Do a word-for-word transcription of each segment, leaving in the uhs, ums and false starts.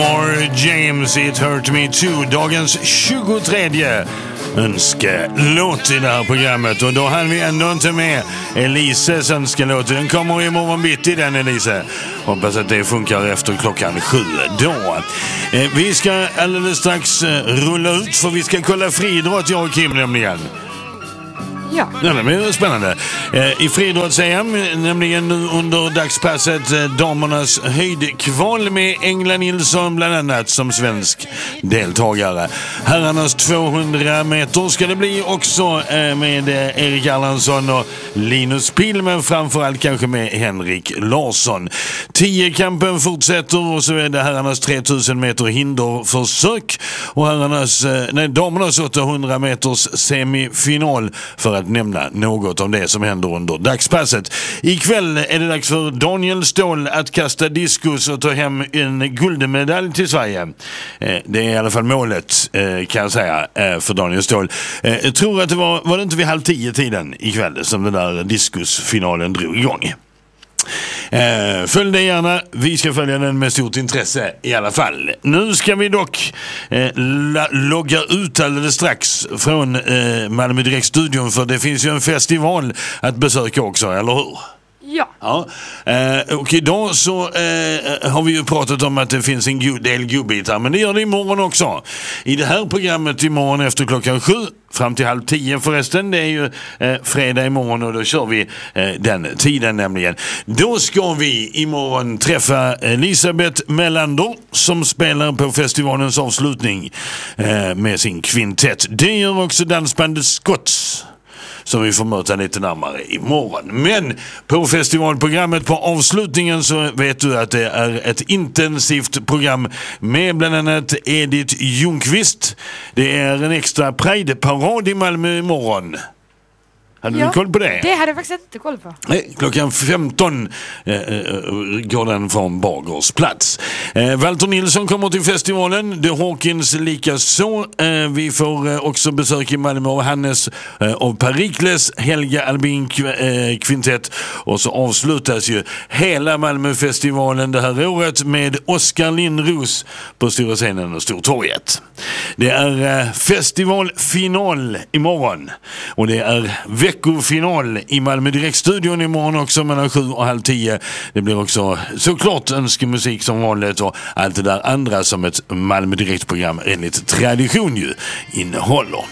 James, It Hurt Me Too, dagens tjugotredje önskelåt i det här programmet. Och då hann vi ändå inte med Elises önskelåt. Den kommer imorgon bitti, den Elise. Hoppas att det funkar efter klockan sju då. Eh, vi ska alldeles strax eh, rulla ut, för vi ska kolla friidrott, jag och Kim nämligen. Ja. Ja, det blir spännande. I friidrotts-E M, nämligen nu under dagspasset, damernas höjdkval med Engla Nilsson bland annat som svensk deltagare. Herrarnas tvåhundra meter ska det bli också med Erik Erlandsson och Linus Pihl, men framförallt kanske med Henrik Larsson. Tiokampen fortsätter och så är det herrarnas tre tusen meter hinderförsök och herrarnas, nej, damernas åttahundra meters semifinal, för att nämna något om det som händer under dagspasset. Ikväll är det dags för Daniel Ståhl att kasta diskus och ta hem en guldmedalj till Sverige. Det är i alla fall målet, kan jag säga, för Daniel Ståhl. Jag tror att det var, var det inte vid halv tio tiden ikväll som den där diskusfinalen drog igång. Eh, följ det gärna, vi ska följa den med stort intresse i alla fall. Nu ska vi dock eh, la- logga ut alldeles strax från eh, Malmö Direkt-studion, för det finns ju en festival att besöka också, eller hur? Ja. Ja. Eh, och idag så eh, har vi ju pratat om att det finns en god del godbitar, men det gör det imorgon också. I det här programmet imorgon efter klockan sju, fram till halv tio förresten, det är ju eh, fredag imorgon och då kör vi eh, den tiden nämligen. Då ska vi imorgon träffa Elisabeth Melander som spelar på festivalens avslutning eh, med sin kvintett. Det gör också dansbandet Scotts, som vi får möta lite närmare imorgon. Men på festivalprogrammet på avslutningen så vet du att det är ett intensivt program med bland annat Edith Ljungqvist. Det är en extra Pride-parad i Malmö imorgon. Hade ja, du koll på det? Det hade jag faktiskt inte koll på. Nej, klockan femton eh, går den från Bagers plats. Eh, Walter Nilsson kommer till festivalen. The Hawkins lika så. Eh, vi får eh, också besök i Malmö av Hannes eh, av Perikles, Helga Albin eh, kvintett. Och så avslutas ju hela Malmöfestivalen det här året med Oskar Lindros på Stora scenen och Stortorget. Det är eh, festivalfinal imorgon. Och det är veckofinal i Malmö Direkt-studion imorgon också mellan sju och halv tio. Det blir också såklart önskemusik som vanligt och allt det där andra som ett Malmö Direkt-program enligt tradition ju innehåller.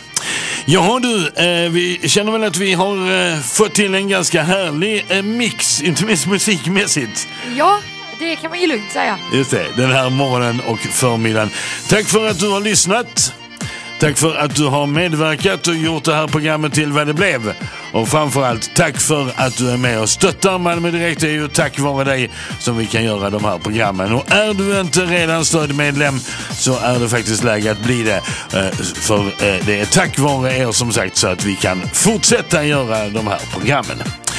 Ja du, eh, vi känner väl att vi har eh, fått till en ganska härlig eh, mix, inte minst musikmässigt. Ja, det kan man ju lugnt säga. Just det, den här morgonen och förmiddagen. Tack för att du har lyssnat. Tack för att du har medverkat och gjort det här programmet till vad det blev. Och framförallt tack för att du är med och stöttar Malmö Direkt. Det är ju tack vare dig som vi kan göra de här programmen. Och är du inte redan stödmedlem så är det faktiskt läge att bli det. För det är tack vare er som sagt så att vi kan fortsätta göra de här programmen.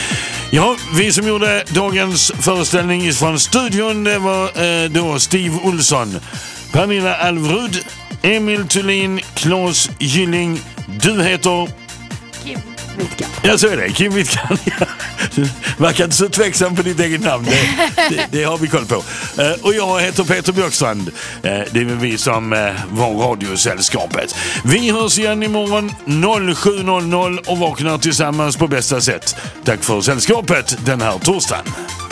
Ja, vi som gjorde dagens föreställning från studion, det var eh, då Steve Olsson, Pernilla Alvrud, Emil Thulin, Claes Gylling. Du heter Kim Wittkan. Ja, så är det, Kim Wittkan. Verkar inte så tveksam på ditt eget namn. Det, det, det har vi koll på. uh, Och jag heter Peter Björkstrand. uh, Det är väl vi som uh, var radiosällskapet. Vi hörs igen imorgon sju noll noll och vaknar tillsammans på bästa sätt. Tack för sällskapet den här torsdagen.